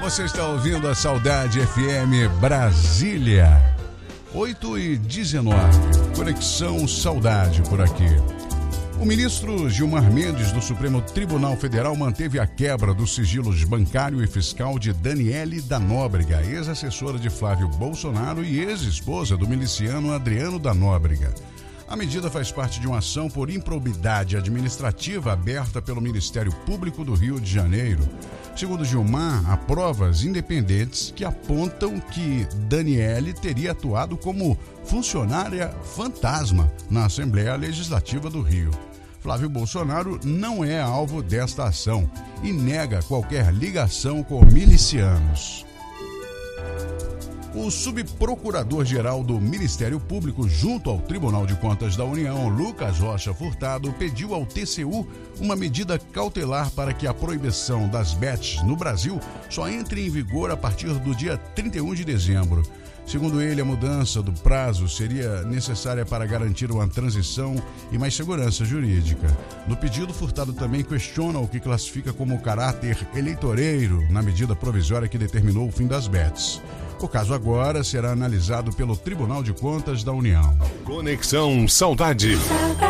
Você está ouvindo a Saudade FM Brasília, 8h19, Conexão Saudade por aqui. O ministro Gilmar Mendes do Supremo Tribunal Federal manteve a quebra dos sigilos bancário e fiscal de Daniele da Nóbrega, ex-assessora de Flávio Bolsonaro e ex-esposa do miliciano Adriano da Nóbrega. A medida faz parte de uma ação por improbidade administrativa aberta pelo Ministério Público do Rio de Janeiro. Segundo Gilmar, há provas independentes que apontam que Daniele teria atuado como funcionária fantasma na Assembleia Legislativa do Rio. Flávio Bolsonaro não é alvo desta ação e nega qualquer ligação com milicianos. O subprocurador-geral do Ministério Público junto ao Tribunal de Contas da União, Lucas Rocha Furtado, pediu ao TCU uma medida cautelar para que a proibição das bets no Brasil só entre em vigor a partir do dia 31 de dezembro. Segundo ele, a mudança do prazo seria necessária para garantir uma transição e mais segurança jurídica. No pedido, Furtado também questiona o que classifica como caráter eleitoreiro na medida provisória que determinou o fim das bets. O caso agora será analisado pelo Tribunal de Contas da União. Conexão Saudade.